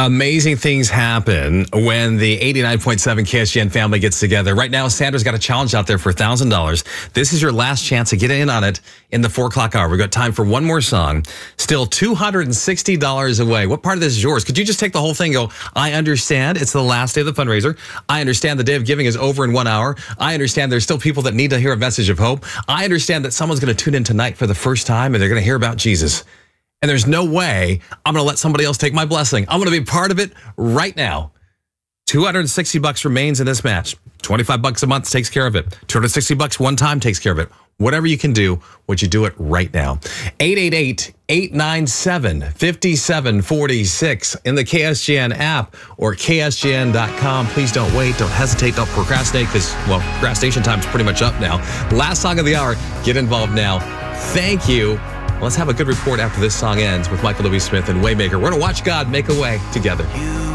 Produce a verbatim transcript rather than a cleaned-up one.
Amazing things happen when the eighty-nine point seven K S G N family gets together. Right now, Sandra's got a challenge out there for one thousand dollars. This is your last chance to get in on it in the four o'clock hour. We've got time for one more song. Still two hundred sixty dollars away. What part of this is yours? Could you just take the whole thing and go, I understand it's the last day of the fundraiser. I understand the day of giving is over in one hour. I understand there's still people that need to hear a message of hope. I understand that someone's going to tune in tonight for the first time and they're going to hear about Jesus. And there's no way I'm going to let somebody else take my blessing. I'm going to be part of it right now. two hundred sixty bucks remains in this match. twenty-five bucks a month takes care of it. two hundred sixty bucks one time takes care of it. Whatever you can do, would you do it right now? eight eight eight, eight nine seven, five seven four six in the K S G N app or K S G N dot com. Please don't wait. Don't hesitate. Don't procrastinate because, well, procrastination time's pretty much up now. Last song of the hour. Get involved now. Thank you. Let's have a good report after this song ends with Michael W. Smith and Waymaker. We're going to watch God make a way together.